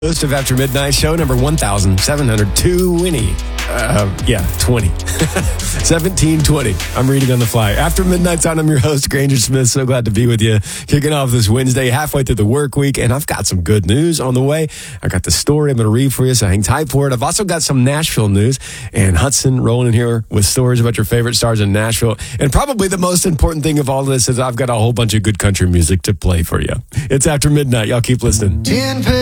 Host of After Midnight Show, number 1,720. 20. 1720. I'm reading on the fly. After Midnight's on, I'm your host, Granger Smith. So glad to be with you. Kicking off this Wednesday, halfway through the work week, and I've got some good news on the way. I got the story I'm going to read for you, so hang tight for it. I've also got some Nashville news, and Hudson rolling in here with stories about your favorite stars in Nashville. And probably the most important thing of all this is I've got a whole bunch of good country music to play for you. It's After Midnight. Y'all keep listening.